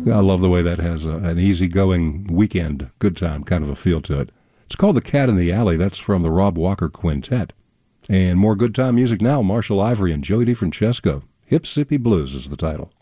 I love the way that has an easygoing weekend, good time kind of a feel to it. It's called The Cat in the Alley. That's from the Rob Walker Quintet. And more good time music now. Marshall Ivory and Joey DeFrancesco. Hip Sippy Blues is the title.